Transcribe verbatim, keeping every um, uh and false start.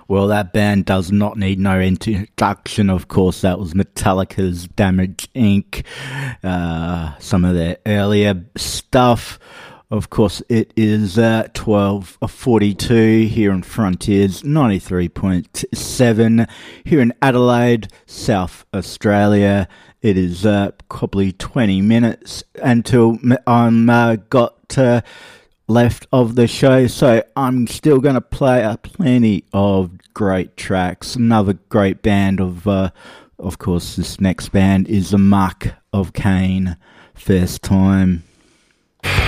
Well, that band does not need no introduction. Of course, that was Metallica's Damage Incorporated. Uh, some of their earlier stuff. Of course, it is uh, twelve forty-two here in Frontiers, ninety-three point seven. Here in Adelaide, South Australia, it is uh, probably twenty minutes until I'm uh, got uh, left of the show. So I'm still going to play uh, plenty of great tracks. Another great band of, uh, of course, this next band is the Mark of Cain. First Time.